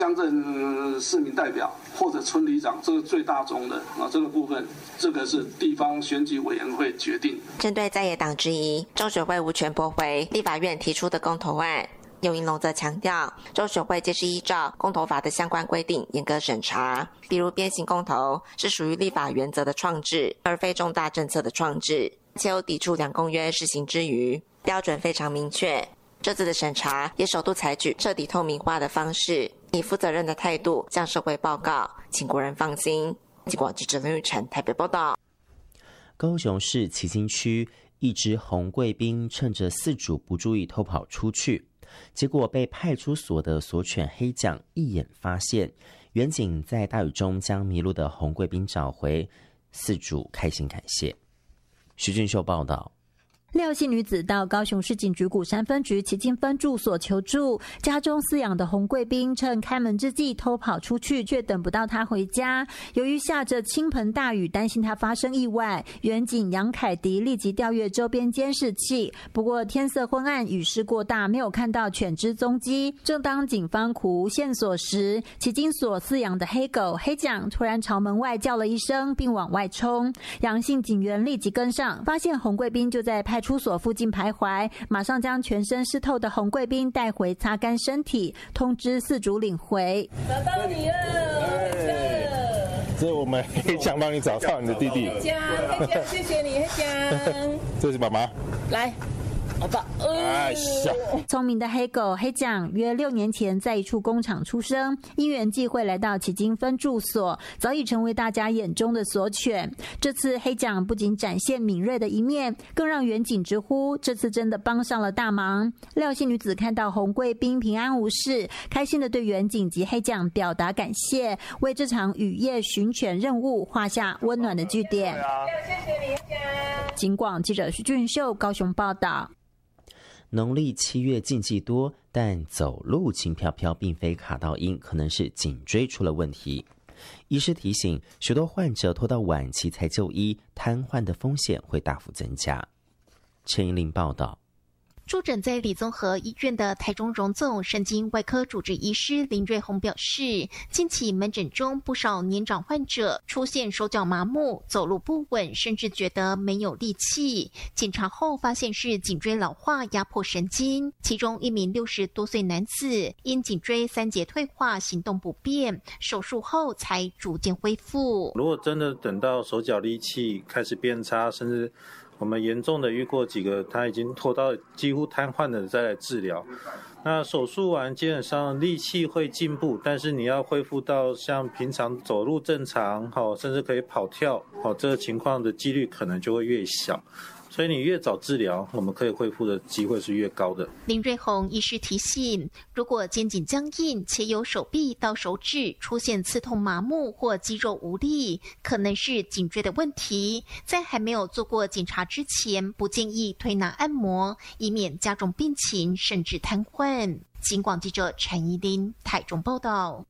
乡镇市民代表或者村里长，这个最大宗的这个部分，这个是地方选举委员会决定。 针对在野党质疑中选会无权驳回立法院提出的公投案，尤盈隆则强调，中选会皆是依照公投法的相关规定严格审查，比如鞭刑公投是属于立法原则的创制，而非重大政策的创制，且有抵触两公约施行之余，标准非常明确。这次的审查也首度采取彻底透明化的方式，以负责任的态度向社会报告，请国人放心。记者记者林玉成台北报道。 高雄市旗津区一只红贵宾趁着饲主不注意偷跑出去，结果被派出所的所犬黑酱一眼发现，员警在大雨中将迷路的红贵宾找回，饲主开心感谢。徐俊秀报道。 廖姓女子到高雄市警局鼓山分局旗津分驻所求助，家中饲养的红贵宾趁开门之际偷跑出去，却等不到她回家。由于下着倾盆大雨，担心她发生意外，员警杨凯迪立即调阅周边监视器。不过天色昏暗，雨势过大，没有看到犬只踪迹。正当警方苦无线索时，旗津所饲养的黑狗黑酱突然朝门外叫了一声，并往外冲。杨姓警员立即跟上，发现红贵宾就在派出所附近徘徊，马上将全身湿透的红贵宾带回擦干身体，通知饲主领回。 找到你了， 这是我们黑酱帮你找到你的弟弟。 黑酱，谢谢你，黑酱。 这是妈妈。 来。好吧， 哎呀！ 聪明的黑狗黑酱约6年前在一处工厂出生，因缘际会来到旗津分驻所，早已成为大家眼中的所犬。这次黑酱不仅展现敏锐的一面，更让员警直呼这次真的帮上了大忙。廖姓女子看到红贵宾平安无事，开心地对员警及黑酱表达感谢，为这场雨夜巡犬任务画下温暖的句点。 谢谢你，黑酱。 警广记者徐俊秀高雄报道。 农历7月禁忌多，但走路轻飘飘并非卡到阴，可能是颈椎出了问题。医师提醒，许多患者拖到晚期才就医，瘫痪的风险会大幅增加。陈怡玲报道。 驻诊在李综合医院的台中荣总神经外科主治医师林瑞红表示，近期门诊中不少年长患者出现手脚麻木、走路不稳，甚至觉得没有力气。检查后发现是颈椎老化压迫神经，其中一名60多岁男子因颈椎3节退化，行动不便，手术后才逐渐恢复。 如果真的等到手脚力气开始变差，甚至我们严重的遇过几个他已经拖到几乎瘫痪的再来治疗，那手术完基本上力气会进步，但是你要恢复到像平常走路正常甚至可以跑跳这个情况的几率可能就会越小，所以你越早治疗，我们可以恢复的机会是越高的。 林瑞红医师提醒，如果肩颈僵硬且有手臂到手指出现刺痛麻木或肌肉无力，可能是颈椎的问题。在还没有做过检查之前，不建议推拿按摩，以免加重病情甚至瘫痪。警广记者陈怡琳台中报道。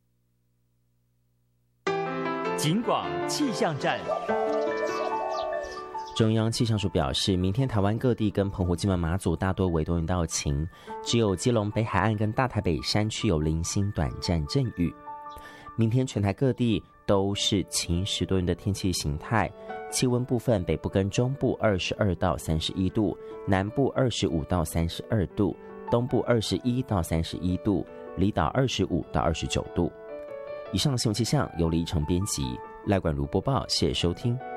警广气象站。 中央气象署表示，明天台湾各地跟澎湖、金门、马祖大多为多云到晴，只有基隆北海岸跟大台北山区有零星短暂阵雨。明天全台各地都是晴时多云的天气形态，气温部分北部跟中部22到31度，南部25到32度，东部21到31度，离岛25到29度。以上新闻气象由李依晨编辑，赖冠如播报，谢谢收听。